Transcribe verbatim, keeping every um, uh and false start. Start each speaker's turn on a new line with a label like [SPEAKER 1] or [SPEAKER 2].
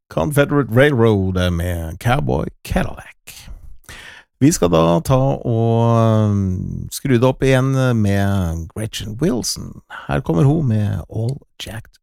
[SPEAKER 1] Confederate Railroad med Cowboy Cadillac. Vi skal da ta og skru det opp igjen med Gretchen Wilson. Her kommer hun med All Jacked